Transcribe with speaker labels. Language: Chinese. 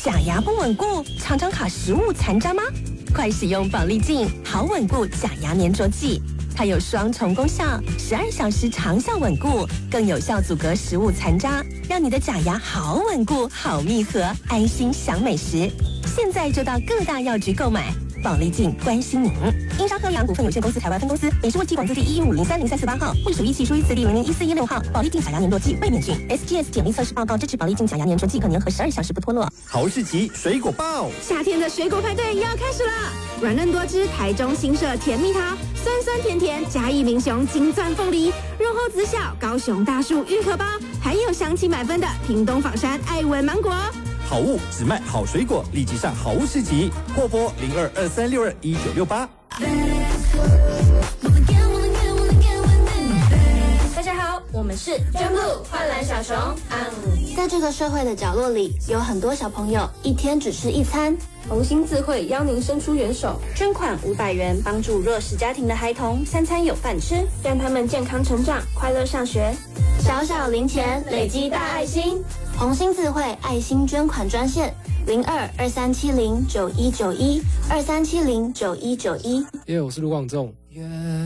Speaker 1: 假牙不稳固，常常卡食物残渣吗？快使用保利净好稳固假牙粘着剂，它有双重功效，12小时长效稳固，更有效阻隔食物残渣，让你的假牙好稳固、好密合，安心享美食。现在就到各大药局购买。保利净关心您。英商科阳股份有限公司台湾分公司，北市卫计管字第115030348号，隶属1期书1次第001416号。保利净假牙粘着剂未免菌 ，SGS 检疫测试报告支持保利净假牙粘着剂可粘合12小时不脱落。
Speaker 2: 好市集水果报，
Speaker 3: 夏天的水果派对要开始了！软嫩多汁台中新社甜蜜桃，酸酸甜甜嘉义民雄金钻凤梨，润厚子小高雄大树玉荷包，还有香气满分的屏东枋山爱文芒果。
Speaker 2: 好物只卖好水果，立即上好物市集，或拨0223621968。
Speaker 4: 大家好，我们是真布幻蓝小熊。
Speaker 5: 在这个社会的角落里，有很多小朋友一天只吃一餐。
Speaker 3: 红星智慧邀您伸出援手，
Speaker 5: 捐款500元，帮助弱势家庭的孩童3餐有饭吃，
Speaker 3: 让他们健康成长，快乐上学。
Speaker 5: 小小零钱累积大爱心。红星智慧爱心捐款专线0223709191，23709191。
Speaker 6: 我是卢广仲。